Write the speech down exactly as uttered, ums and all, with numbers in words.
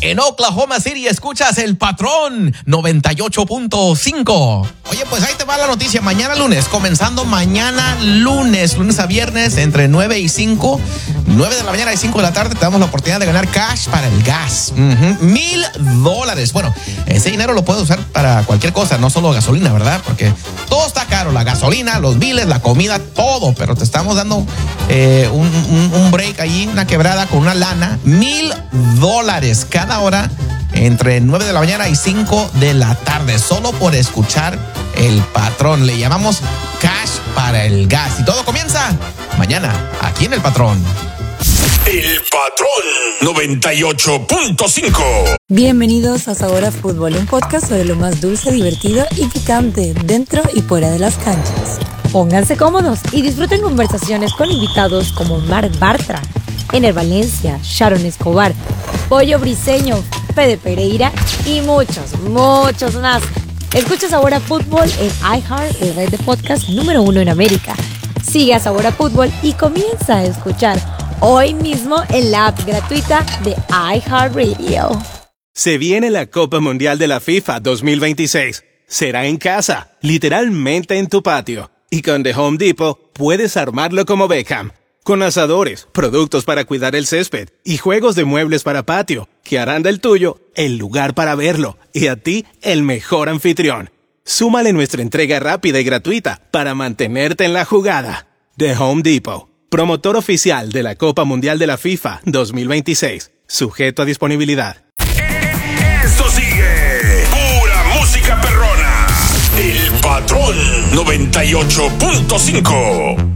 en Oklahoma City escuchas El Patrón noventa y ocho punto cinco. Oye, pues ahí te va la noticia. Mañana lunes, comenzando mañana lunes, lunes a viernes, entre nueve y cinco, nueve de la mañana y cinco de la tarde, te damos la oportunidad de ganar cash para el gas. Uh-huh. Mil dólares. Bueno, ese dinero lo puedes usar para cualquier cosa, no solo gasolina, ¿verdad? Porque todo está caro, la gasolina, los biles, la comida, todo, pero te estamos dando eh, un, un, un break allí, una quebrada con una lana. Mil dólares cada hora entre nueve de la mañana y cinco de la tarde, solo por escuchar El Patrón. Le llamamos cash para el gas. Y todo comienza mañana aquí en El Patrón. El Patrón noventa y ocho punto cinco. Bienvenidos a Sabor a Fútbol, un podcast sobre lo más dulce, divertido y picante dentro y fuera de las canchas. Pónganse cómodos y disfruten conversaciones con invitados como Marc Bartra, Ener Valencia, Sharon Escobar, Pollo Briseño, Fede Pereira y muchos, muchos más. Escucha Sabor a Fútbol en iHeart, el red de podcast número uno en América. Sigue a Sabor a Fútbol y comienza a escuchar hoy mismo en la app gratuita de iHeartRadio. Se viene la Copa Mundial de la FIFA dos mil veintiséis. Será en casa, literalmente en tu patio. Y con The Home Depot puedes armarlo como Beckham. Con asadores, productos para cuidar el césped y juegos de muebles para patio que harán del tuyo el lugar para verlo y a ti el mejor anfitrión. Súmale nuestra entrega rápida y gratuita para mantenerte en la jugada. The Home Depot, promotor oficial de la Copa Mundial de la FIFA dos mil veintiséis. Sujeto a disponibilidad. Esto sigue pura música perrona. El Patrón noventa y ocho punto cinco.